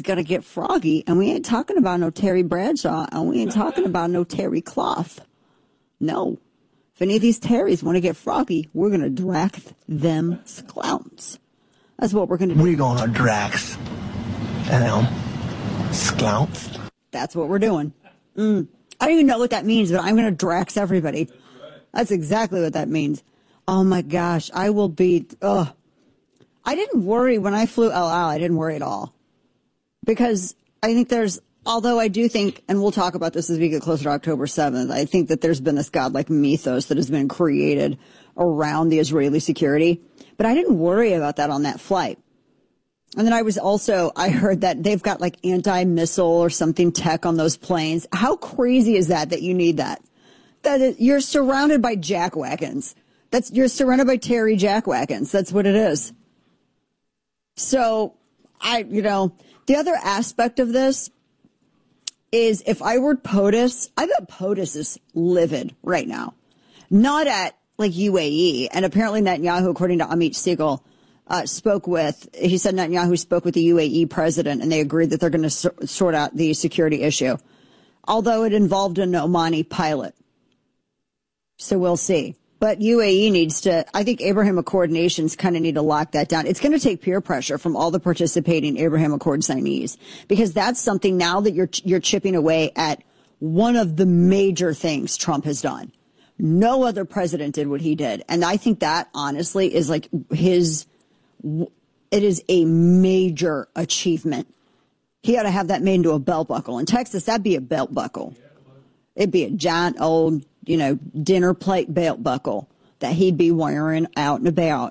got to get froggy, and we ain't talking about no Terry Bradshaw, and we ain't talking about no Terry Cloth. No. If any of these Terrys want to get froggy, we're going to drax them sclounce. That's what we're going to do. We're going to drax them sclounce. That's what we're doing. I don't even know what that means, but I'm going to drax everybody. That's exactly what that means. Oh, my gosh. I will be... I didn't worry when I flew El Al. I didn't worry at all. Because I think there's... Although I do think, and we'll talk about this as we get closer to October 7th, I think that there's been this godlike mythos that has been created around the Israeli security. But I didn't worry about that on that flight. And then I heard that they've got like anti-missile or something tech on those planes. How crazy is that you need that? You're surrounded by jackwagons. You're surrounded by Terry jackwagons. That's what it is. So, the other aspect of this is if I were POTUS, I bet POTUS is livid right now. Not at like UAE. And apparently Netanyahu, according to Amit Siegel, he said Netanyahu spoke with the UAE president and they agreed that they're going to sort out the security issue. Although it involved an Omani pilot. So we'll see. But UAE needs to, I think Abraham Accord nations kind of need to lock that down. It's going to take peer pressure from all the participating Abraham Accord signees, because that's something now that you're chipping away at one of the major things Trump has done. No other president did what he did. And I think that honestly is like it is a major achievement. He ought to have that made into a belt buckle. In Texas, that'd be a belt buckle. It'd be a giant old, dinner plate belt buckle that he'd be wearing out and about.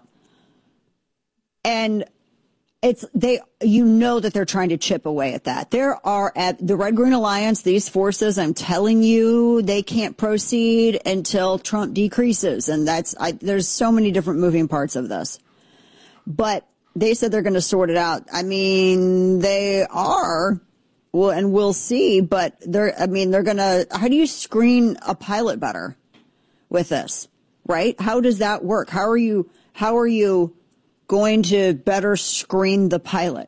And that they're trying to chip away at that. There are at the Red Green Alliance, these forces, I'm telling you, they can't proceed until Trump decreases. And there's so many different moving parts of this. But they said they're going to sort it out. I mean, they are. Well, and we'll see, but they're going to, how do you screen a pilot better with this, right? How does that work? How are you going to better screen the pilot?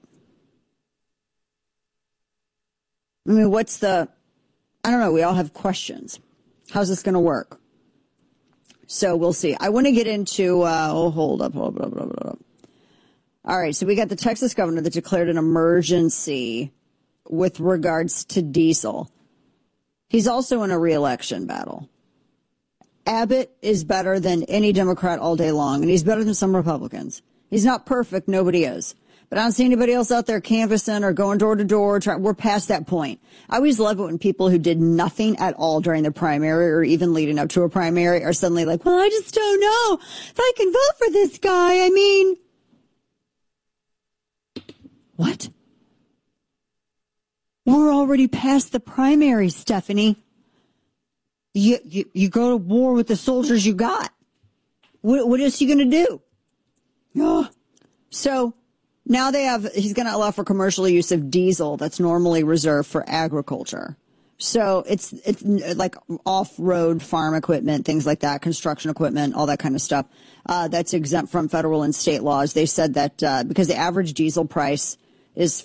I mean, I don't know. We all have questions. How's this going to work? So we'll see. I want to get into, hold up. All right. So we got the Texas governor that declared an emergency with regards to diesel. He's also in a re-election battle. Abbott is better than any Democrat all day long, and he's better than some Republicans. He's not perfect. Nobody is. But I don't see anybody else out there canvassing or going door to door. We're past that point. I always love it when people who did nothing at all during the primary or even leading up to a primary are suddenly like, well, I just don't know if I can vote for this guy. I mean, what? We're already past the primary, Stephanie. You go to war with the soldiers you got. What is he going to do? Oh. So now he's going to allow for commercial use of diesel that's normally reserved for agriculture. So it's like off-road farm equipment, things like that, construction equipment, all that kind of stuff. That's exempt from federal and state laws. They said that because the average diesel price is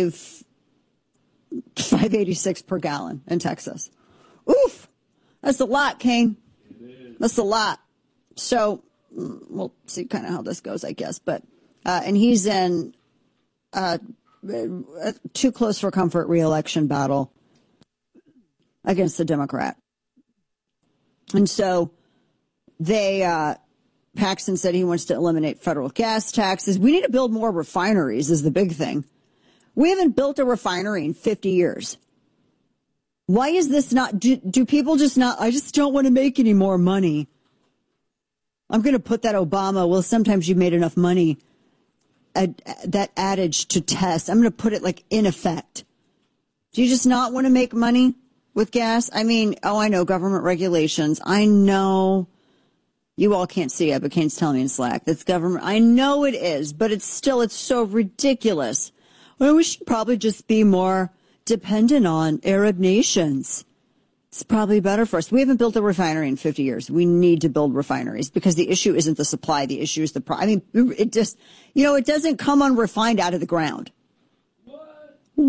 $5.86 per gallon in Texas. Oof. That's a lot, King. That's a lot. So we'll see kind of how this goes, I guess. But and he's in too close for comfort re-election battle against the Democrat. And so Paxton said he wants to eliminate federal gas taxes. We need to build more refineries is the big thing. We haven't built a refinery in 50 years. Why is this not? Do people just not? I just don't want to make any more money. I'm going to put that Obama, well, sometimes you made enough money, that adage to test. I'm going to put it like in effect. Do you just not want to make money with gas? I mean, I know government regulations. I know you all can't see it, but Kane's telling me in Slack. That's government. I know it is, but it's so ridiculous. Well, we should probably just be more dependent on Arab nations. It's probably better for us. We haven't built a refinery in 50 years. We need to build refineries because the issue isn't the supply. The issue is the it just, it doesn't come unrefined out of the ground.